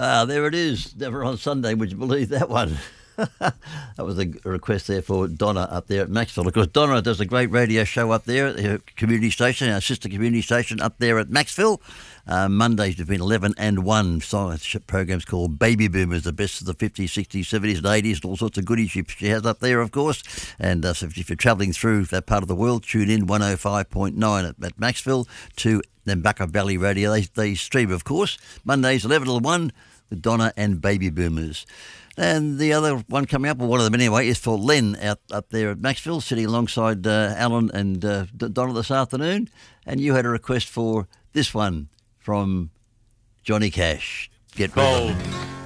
There it is. Never on Sunday. Would you believe that one? That was a request there for Donna up there at Maxville. Of course, Donna does a great radio show up there at her community station, our sister community station up there at Maxville. Mondays between 11 and 1. Science programs called Baby Boomers, the best of the 50s, 60s, 70s and 80s, and all sorts of goodies she has up there, of course. And so if you're travelling through that part of the world, tune in 105.9 at Maxville to Nambucca Valley Radio. They stream, of course, Mondays 11 to 1 with Donna and Baby Boomers. And the other one coming up, or one of them anyway, is for Len up there at Maxville, sitting alongside Alan and Donna this afternoon. And you had a request for this one from Johnny Cash. Get ready.